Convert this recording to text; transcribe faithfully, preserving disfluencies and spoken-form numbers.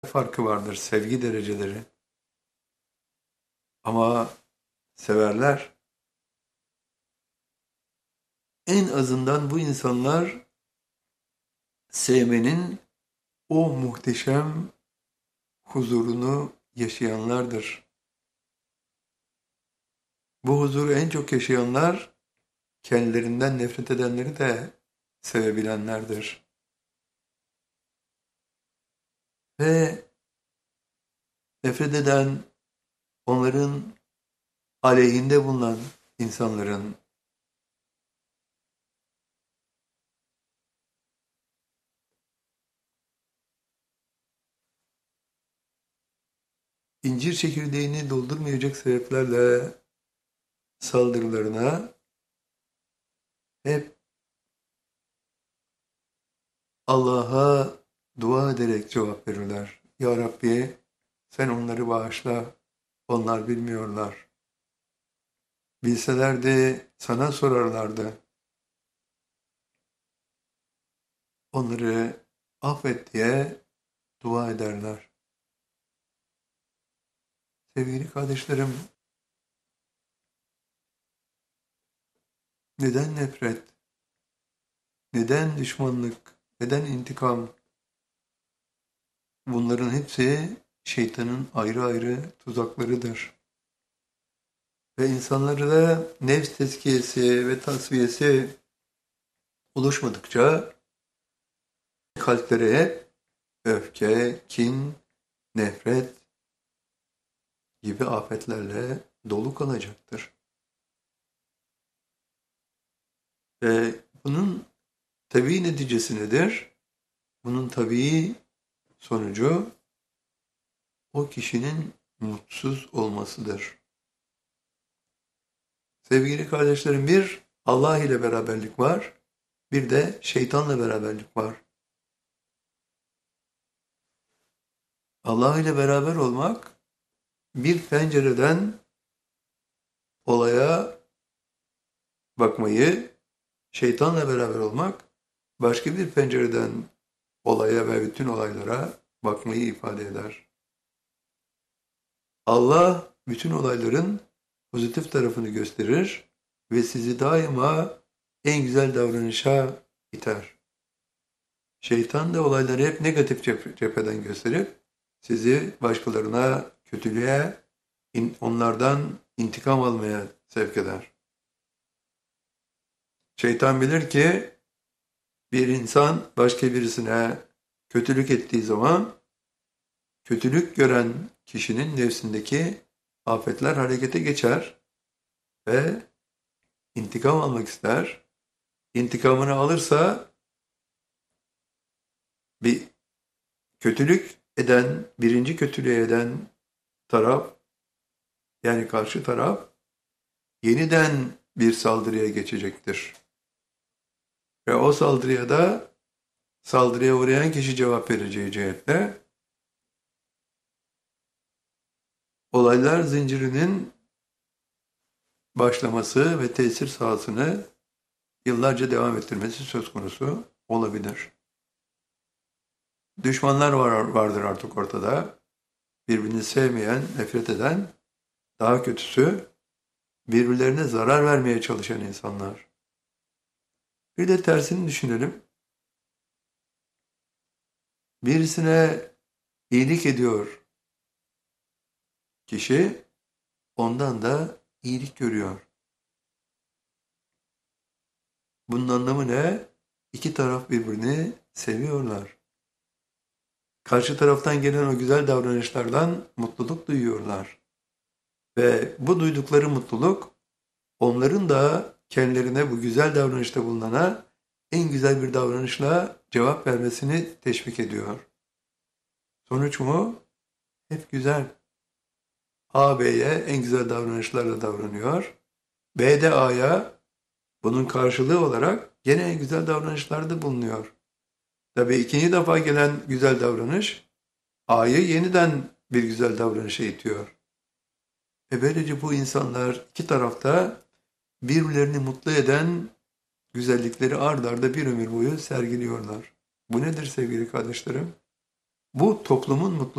farkı vardır, sevgi dereceleri. Ama severler. En azından bu insanlar sevmenin o muhteşem huzurunu yaşayanlardır. Bu huzuru en çok yaşayanlar kendilerinden nefret edenleri de sevebilenlerdir. Ve nefret eden, onların aleyhinde bulunan insanların incir çekirdeğini doldurmayacak sebeplerle saldırılarına hep Allah'a dua ederek cevap verirler. Ya Rabbi, sen onları bağışla, onlar bilmiyorlar. Bilselerdi sana sorarlardı. Onları affet diye dua ederler. Sevgili kardeşlerim, neden nefret, neden düşmanlık, neden intikam? Bunların hepsi şeytanın ayrı ayrı tuzaklarıdır. Ve insanları da nefs tezkiyesi ve tasfiyesi oluşmadıkça kalplere hep öfke, kin, nefret gibi afetlerle dolu kalacaktır. Ve bunun tabii neticesi nedir? Bunun tabii sonucu o kişinin mutsuz olmasıdır. Sevgili kardeşlerim, bir Allah ile beraberlik var, bir de şeytanla beraberlik var. Allah ile beraber olmak, bir pencereden olaya bakmayı, şeytanla beraber olmak, başka bir pencereden olaya ve bütün olaylara bakmayı ifade eder. Allah bütün olayların pozitif tarafını gösterir ve sizi daima en güzel davranışa iter. Şeytan da olayları hep negatif cepheden gösterip sizi başkalarına, kötülüğe, onlardan intikam almaya sevk eder. Şeytan bilir ki bir insan başka birisine kötülük ettiği zaman kötülük gören kişinin nefsindeki afetler harekete geçer ve intikam almak ister. İntikamını alırsa bir kötülük eden, birinci kötülüğü eden taraf, yani karşı taraf yeniden bir saldırıya geçecektir. Ve o saldırıya da saldırıya uğrayan kişi cevap vereceği cihetle olaylar zincirinin başlaması ve tesir sahasını yıllarca devam ettirmesi söz konusu olabilir. Düşmanlar var, vardır artık ortada. Birbirini sevmeyen, nefret eden, daha kötüsü birbirlerine zarar vermeye çalışan insanlar. Bir de tersini düşünelim. Birisine iyilik ediyor kişi, ondan da iyilik görüyor. Bunun anlamı ne? İki taraf birbirini seviyorlar. Karşı taraftan gelen o güzel davranışlardan mutluluk duyuyorlar. Ve bu duydukları mutluluk onların da kendilerine bu güzel davranışta bulunana en güzel bir davranışla cevap vermesini teşvik ediyor. Sonuç mu? Hep güzel. A, B'ye en güzel davranışlarla davranıyor. B de A'ya bunun karşılığı olarak gene en güzel davranışlarda bulunuyor. Tabii ikinci defa gelen güzel davranış A'yı yeniden bir güzel davranışa itiyor. E böylece bu insanlar iki tarafta birbirlerini mutlu eden güzellikleri ard arda bir ömür boyu sergiliyorlar. Bu nedir sevgili kardeşlerim? Bu toplumun mutluluğu.